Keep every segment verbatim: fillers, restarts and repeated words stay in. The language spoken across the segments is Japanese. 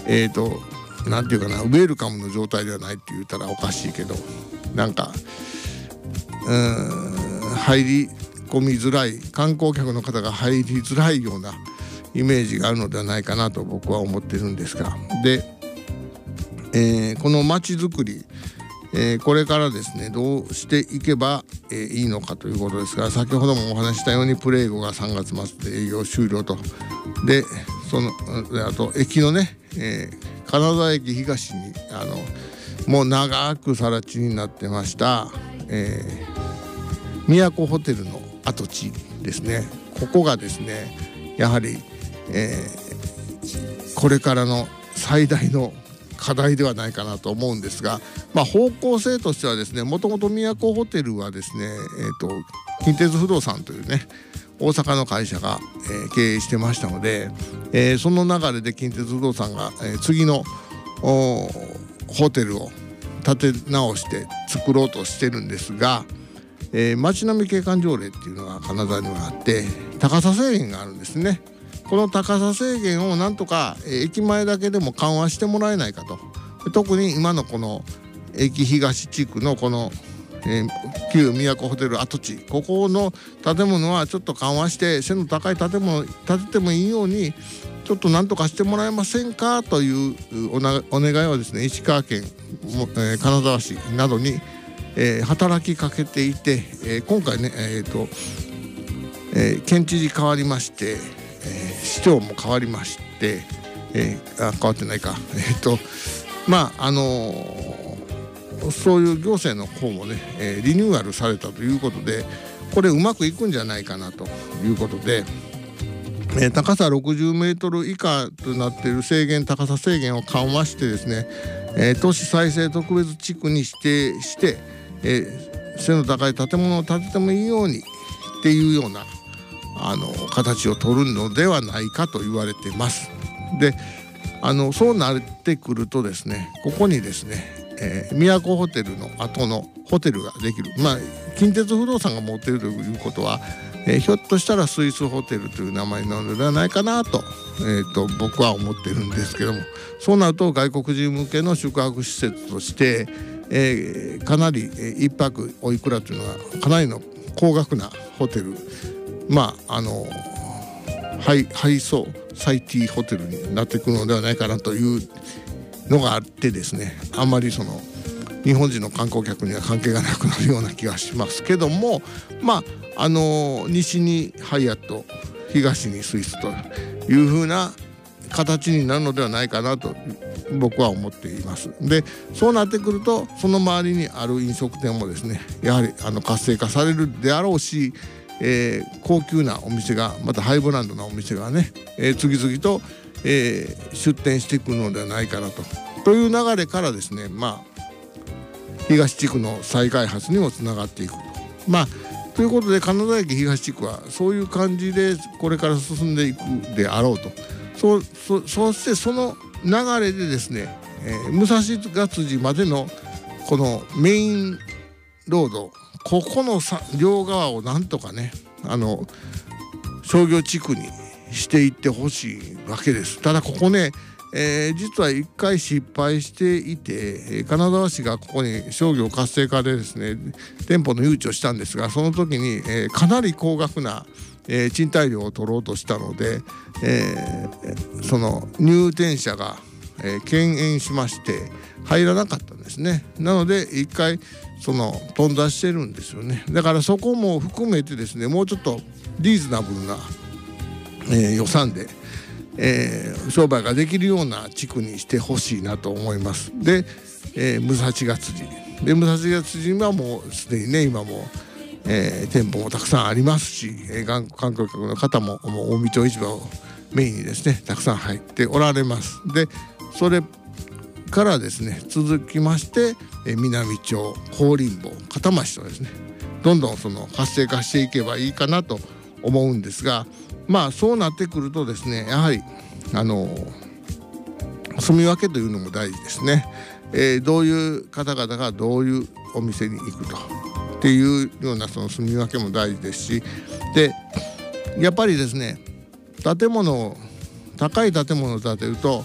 えーとなんていうかな、ウェルカムの状態ではないって言ったらおかしいけど、なんかうーん入り込みづらい、観光客の方が入りづらいようなイメージがあるのではないかなと僕は思ってるんですが、で、えー、この街づくり、えー、これからですねどうしていけば、えー、いいのかということですが、先ほどもお話したようにプレイゴがさんがつ末で営業終了と。でそのあと駅のね、えー金沢駅東にあのもう長く更地になってました、えー、都ホテルの跡地ですね。ここがですねやはり、えー、これからの最大の課題ではないかなと思うんですが、まあ、方向性としてはですね、もともと都ホテルはですね、えーと、近鉄不動産というね大阪の会社が、えー、経営してましたので、えー、その流れで近鉄不動産が、えー、次のホテルを建て直して作ろうとしてるんですが、えー、街並み景観条例っていうのが金沢にはあって高さ制限があるんですね。この高さ制限をなんとか、えー、駅前だけでも緩和してもらえないかと。特に今のこの駅東地区のこのえー、旧都ホテル跡地、ここの建物はちょっと緩和して背の高い建物建ててもいいようにちょっと何とかしてもらえませんかというおなお願いをですね石川県、えー、金沢市などに、えー、働きかけていて、えー、今回ね、えーとえー、県知事変わりまして、えー、市長も変わりまして、えー、あ変わってないかえっ、ー、とまああのーそういう行政の方もね、えー、リニューアルされたということで、これうまくいくんじゃないかなということで、えー、高さろくじゅうメートル以下となっている制限高さ制限を緩和してですね、えー、都市再生特別地区に指定して、えー、背の高い建物を建ててもいいようにっていうようなあの形を取るのではないかと言われています。であのそうなってくるとですね、ここにですねえー、都ホテルの後のホテルができる、まあ近鉄不動産が持っているということは、えー、ひょっとしたらスイスホテルという名前なのではないかなと、えー、と僕は思っているんですけども、そうなると外国人向けの宿泊施設として、えー、かなり、えー、いっぱくおいくらというのはかなりの高額なホテル、まああのハイ、ハイソサイティホテルになってくるのではないかなというのがあってですね、あんまりその日本人の観光客には関係がなくなるような気がしますけども、まああの西にハイアット東にスイスというふうな形になるのではないかなと僕は思っています。でそうなってくるとその周りにある飲食店もですねやはりあの活性化されるであろうし、えー、高級なお店がまたハイブランドなお店がね、えー、次々とえー、出店していくのではないかなとという流れからですね、まあ東地区の再開発にもつながっていくと、まあということで金沢駅東地区はそういう感じでこれから進んでいくであろうと。そうそそしてその流れでですね、えー、武蔵ヶ辻までのこのメインロード、ここのさ両側をなんとかねあの商業地区にしていってほしいわけです。ただここね、えー、実は一回失敗していて、えー、金沢市がここに商業活性化でですね店舗の誘致をしたんですが、その時に、えー、かなり高額な、えー、賃貸料を取ろうとしたので、えー、その入店者が、えー、敬遠しまして入らなかったんですね。なので一回その頓挫してるんですよね。だからそこも含めてですねもうちょっとリーズナブルなえー、予算で、えー、商売ができるような地区にしてほしいなと思います。で、えー、武蔵ヶ辻で武蔵ヶ辻はもうすでにね今も、えー、店舗もたくさんありますし、えー、観光客の方ももう近江町市場をメインにですねたくさん入っておられます。でそれからですね続きまして、えー、南町香林坊片町とですねどんどんその活性化していけばいいかなと思うんですが、まあそうなってくるとですねやはりあの住み分けというのも大事ですね。えー、どういう方々がどういうお店に行くとっていうようなその住み分けも大事ですし、でやっぱりですね建物を高い建物を建てると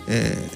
え